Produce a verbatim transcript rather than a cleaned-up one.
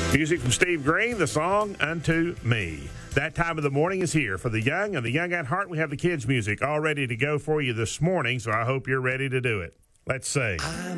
Music from Steve Green, the song Unto Me. That time of the morning is here for the young and the young at heart. We have the kids' music all ready to go for you this morning, so I hope you're ready to do it. Let's sing. I'm